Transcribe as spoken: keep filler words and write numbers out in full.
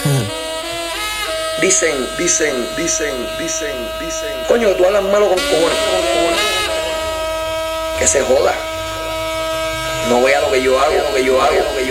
Dicen, dicen, dicen, dicen, dicen. Coño, que tú hablas malo con cojones. Que se joda. No vea lo que yo hago, lo que yo hago, lo que yo